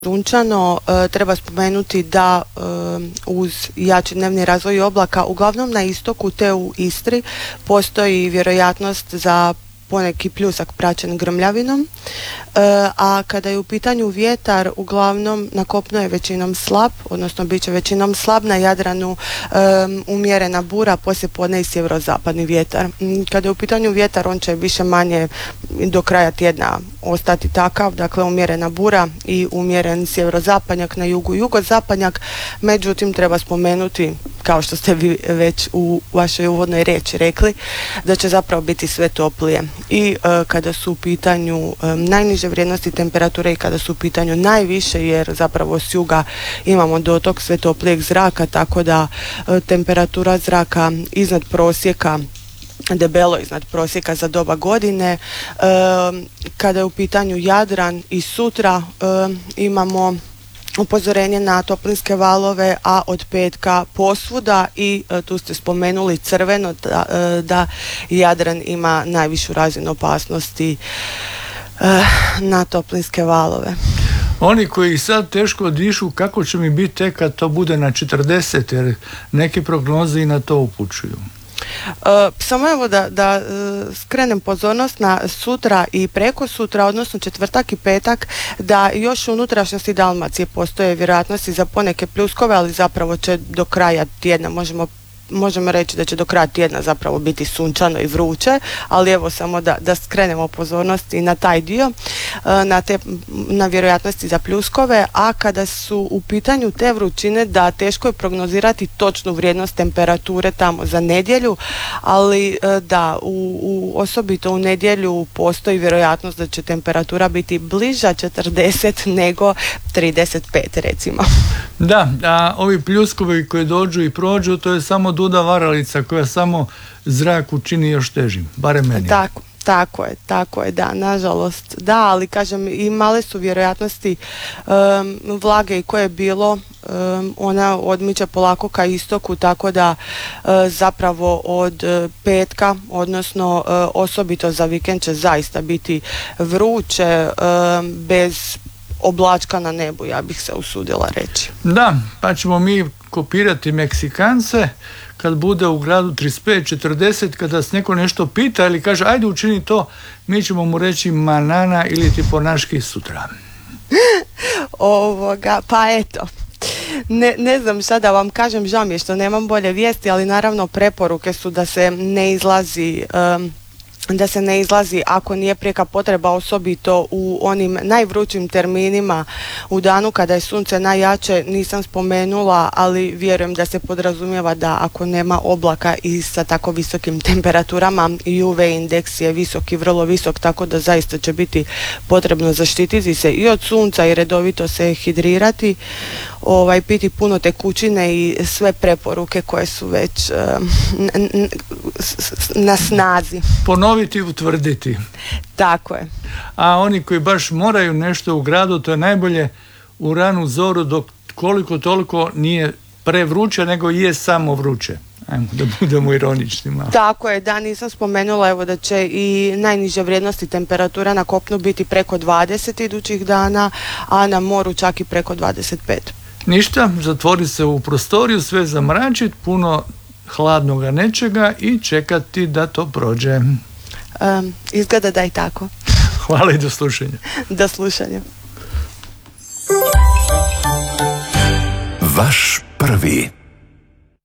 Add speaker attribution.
Speaker 1: sunčano, treba spomenuti da uz jači dnevni razvoj oblaka uglavnom na istoku te u Istri postoji vjerojatnost za poneki pljusak praćen grmljavinom, a kada je u pitanju vjetar, uglavnom na kopnu je većinom slab, odnosno bit će većinom slab, na Jadranu umjerena bura, poslijepodne i sjeverozapadni vjetar. Kada je u pitanju vjetar, on će više manje do kraja tjedna ostati takav, dakle umjerena bura i umjeren sjeverozapadnjak, na jugu jugozapadnjak, međutim treba spomenuti, kao što ste vi već u vašoj uvodnoj riječi rekli, da će zapravo biti sve toplije. I kada su u pitanju najniže vrijednosti temperature i kada su u pitanju najviše, jer zapravo s juga imamo dotok sve toplijeg zraka, tako da temperatura zraka iznad prosjeka, debelo iznad prosjeka za doba godine. Kada je u pitanju Jadran i sutra imamo upozorenje na toplinske valove, a od petka posvuda i tu ste spomenuli crveno da Jadran ima najvišu razinu opasnosti na toplinske valove.
Speaker 2: Oni koji sad teško dišu, kako će mi biti tek kad to bude na 40, jer neke prognoze i na to upućuju.
Speaker 1: Samo evo da skrenem pozornost na sutra i preko sutra, odnosno četvrtak i petak, da još u unutrašnjosti Dalmacije postoje vjerojatnosti za poneke pljuskove, ali zapravo će do kraja tjedna, možemo reći da će do kraja tjedna zapravo biti sunčano i vruće, ali evo samo da skrenemo pozornost i na taj dio, na vjerojatnosti za pljuskove. A kada su u pitanju te vrućine, da teško je prognozirati točnu vrijednost temperature tamo za nedjelju, ali da osobito u nedjelju postoji vjerojatnost da će temperatura biti bliža 40 nego 35 recimo.
Speaker 2: Da, a ovi pljuskovi koji dođu i prođu, to je samo duda varalica koja samo zrak učini još težim, barem meni.
Speaker 1: Tako je, da, nažalost, da, ali kažem, i male su vjerojatnosti vlage i koje je bilo, ona odmiče polako ka istoku, tako da zapravo od petka, odnosno osobito za vikend će zaista biti vruće, bez oblačka na nebu, ja bih se usudila reći.
Speaker 2: Da, pa ćemo mi kopirati Meksikance kad bude u gradu 35-40, kada se neko nešto pita ili kaže ajde učini to, mi ćemo mu reći manana ili ti ponaški sutra.
Speaker 1: Pa eto. Ne znam šta da vam kažem, žao mi je što nemam bolje vijesti, ali naravno preporuke su da se ne izlazi ako nije prijeka potreba, osobito u onim najvrućim terminima u danu kada je sunce najjače. Nisam spomenula, ali vjerujem da se podrazumijeva da ako nema oblaka i sa tako visokim temperaturama, UV indeks je visok i vrlo visok, tako da zaista će biti potrebno zaštititi se i od sunca i redovito se hidrirati, piti puno tekućine i sve preporuke koje su već na snazi.
Speaker 2: Ponoviti i utvrditi.
Speaker 1: Tako je.
Speaker 2: A oni koji baš moraju nešto u gradu, to je najbolje u ranu zoru, dok koliko toliko nije prevruće, nego je samo vruće. Ajmo da budemo ironični malo.
Speaker 1: Tako je, da, nisam spomenula evo da će i najniže vrijednosti temperatura na kopnu biti preko 20 idućih dana, a na moru čak i preko 25.
Speaker 2: Ništa, zatvori se u prostoriju, sve zamračiti, puno hladnoga nečega i čekati da to prođe.
Speaker 1: Izgleda da je tako.
Speaker 2: Hvala i do slušanja.
Speaker 1: Do slušanja.
Speaker 3: Vaš prvi.